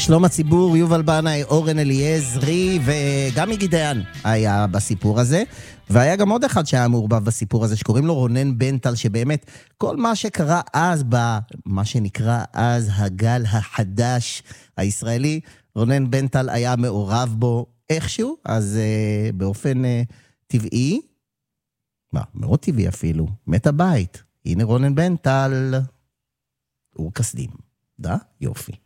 שלום הציבור, יובל בנאי, אורן אליעזרי וגם יגאל דיין היה בסיפור הזה, והיה גם עוד אחד שהיה מעורבב בסיפור הזה שקוראים לו רונן בנטל, שבאמת כל מה שקרה אז במה שנקרא אז הגל החדש הישראלי, רונן בנטל היה מעורב בו איכשהו, אז באופן טבעי, מאוד טבעי אפילו, מת הבית. הנה רונן בנטל, אור כסדים. יופי.